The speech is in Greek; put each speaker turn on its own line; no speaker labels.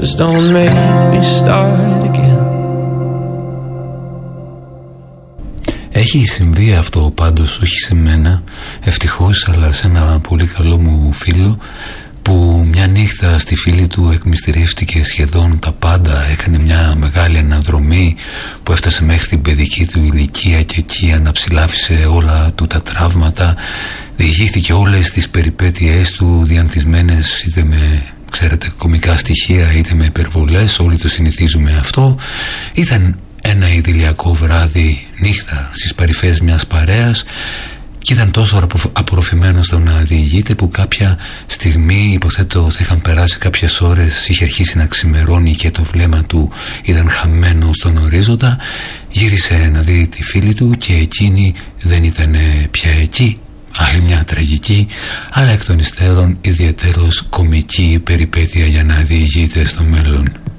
Just don't make me start again.
Έχει συμβεί αυτό πάντως, όχι σε μένα ευτυχώς, αλλά σε ένα πολύ καλό μου φίλο, που μια νύχτα στη φίλη του εκμυστηρεύτηκε σχεδόν τα πάντα. Έκανε μια μεγάλη αναδρομή που έφτασε μέχρι την παιδική του ηλικία και εκεί αναψηλάφισε όλα του τα τραύματα, διηγήθηκε όλες τις περιπέτειές του διανθισμένες είτε με, ξέρετε, κωμικά στοιχεία είτε με υπερβολές. Όλοι το συνηθίζουμε αυτό. Ήταν ένα ιδηλιακό βράδυ νύχτα στις παρυφές μιας παρέας και ήταν τόσο απορροφημένος στο να διηγείται που κάποια στιγμή, υποθέτω θα είχαν περάσει κάποιες ώρες, είχε αρχίσει να ξημερώνει και το βλέμμα του ήταν χαμένο στον ορίζοντα. Γύρισε να δει τη φίλη του και εκείνη δεν ήταν πια εκεί. Άλλη μια τραγική, αλλά εκ των υστέρων ιδιαίτερος κομική περιπέτεια για να διηγείται στο μέλλον.